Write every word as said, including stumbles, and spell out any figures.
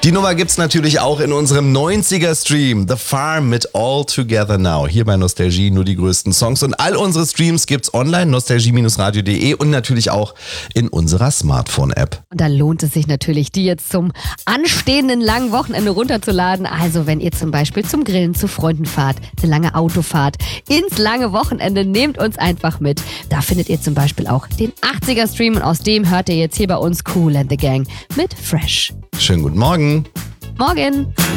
Die Nummer gibt's natürlich auch in unserem neunziger-Stream, The Farm mit All Together Now. Hier bei Nostalgie nur die größten Songs. Und all unsere Streams gibt's online, nostalgie radio punkt de und natürlich auch in unserer Smartphone-App. Und da lohnt es sich natürlich, die jetzt zum anstehenden langen Wochenende runterzuladen. Also wenn ihr zum Beispiel zum Grillen zu Freunden fahrt, eine lange Autofahrt, ins lange Wochenende, nehmt uns einfach mit. Da findet ihr zum Beispiel auch den achtziger-Stream und aus dem hört ihr jetzt hier bei uns Kool and the Gang mit Fresh. Schönen guten Morgen. Morgen.